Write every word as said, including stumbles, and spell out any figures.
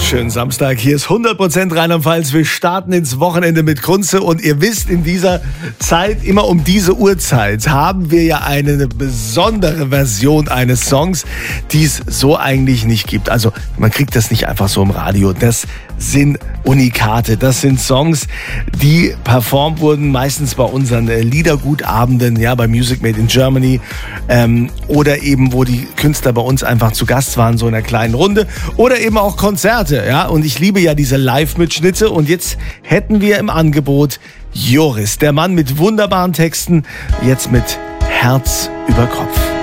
Schönen Samstag, hier ist hundert Prozent Rheinland-Pfalz. Wir starten ins Wochenende mit Kunze und ihr wisst, in dieser Zeit, immer um diese Uhrzeit, haben wir ja eine besondere Version eines Songs, die es so eigentlich nicht gibt. Also man kriegt das nicht einfach so im Radio. Das sind Unikate, das sind Songs, die performt wurden, meistens bei unseren äh, Liedergutabenden, ja, bei Music Made in Germany ähm, oder eben, wo die Künstler bei uns einfach zu Gast waren, so in einer kleinen Runde oder eben auch Konzerte, ja, und ich liebe ja diese Live-Mitschnitte und jetzt hätten wir im Angebot Joris, der Mann mit wunderbaren Texten, jetzt mit Herz über Kopf.